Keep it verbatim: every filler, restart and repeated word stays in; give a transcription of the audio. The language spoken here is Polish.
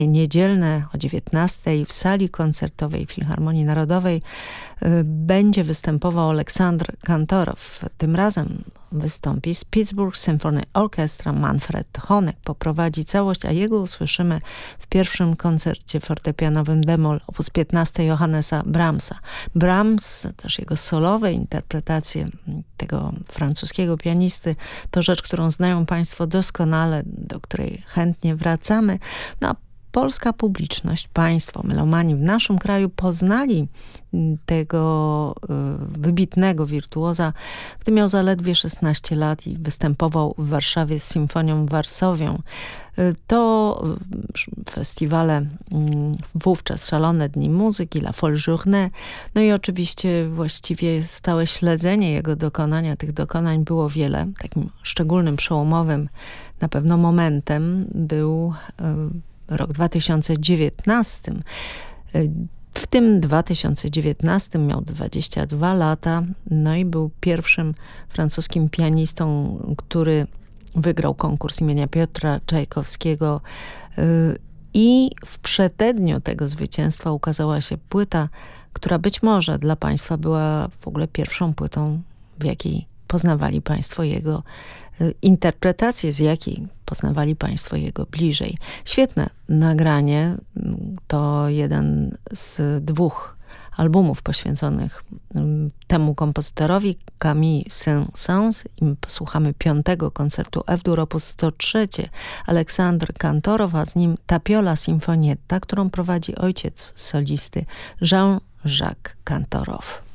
Niedzielne o dziewiętnastej w sali koncertowej Filharmonii Narodowej będzie występował Aleksandr Kantorow. Tym razem wystąpi z Pittsburgh Symphony Orchestra. Manfred Honeck poprowadzi całość, a jego usłyszymy w pierwszym koncercie fortepianowym d-moll op. piętnaście Johannesa Brahmsa. Brahms, też jego solowe interpretacje tego francuskiego pianisty, to rzecz, którą znają Państwo doskonale, do której chętnie wracamy. No a polska publiczność, państwo, melomani w naszym kraju poznali tego wybitnego wirtuoza, gdy miał zaledwie szesnaście lat i występował w Warszawie z Symfonią Warsowią. To festiwale wówczas Szalone Dni Muzyki, La Folle Journée, no i oczywiście właściwie stałe śledzenie jego dokonania. Tych dokonań było wiele. Takim szczególnym, przełomowym na pewno momentem był rok dwa tysiące dziewiętnasty. W tym dwa tysiące dziewiętnastym miał dwadzieścia dwa lata, no i był pierwszym francuskim pianistą, który wygrał konkurs imienia Piotra Czajkowskiego i w przededniu tego zwycięstwa ukazała się płyta, która być może dla Państwa była w ogóle pierwszą płytą, w jakiej poznawali Państwo jego interpretację, z jakiej poznawali Państwo jego bliżej. Świetne nagranie, to jeden z dwóch albumów poświęconych temu kompozytorowi, Camille Saint-Saëns. I posłuchamy piątego koncertu F-dur op. sto trzy, Aleksandr Kantorow, a z nim Tapiola Sinfonietta, którą prowadzi ojciec solisty Jean-Jacques Kantorow.